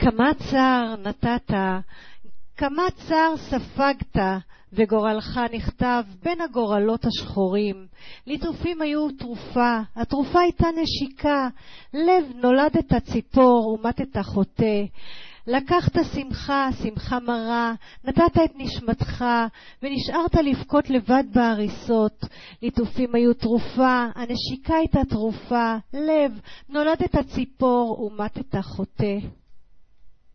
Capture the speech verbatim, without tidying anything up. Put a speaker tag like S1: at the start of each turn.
S1: כמה צער נתת, כמה צער ספגת, וגורלך נכתב בין הגורלות השחורים. ליטופים היו תרופה, התרופה הייתה נשיקה, לב נולדת ציפור ומתת חוטא. לקחת שמחה, שמחה מרה, נתת את נשמתך, ונשארת לבכות לבד בהריסות. ליטופים היו תרופה, הנשיקה הייתה תרופה, לב נולדת ציפור ומתת חוטא.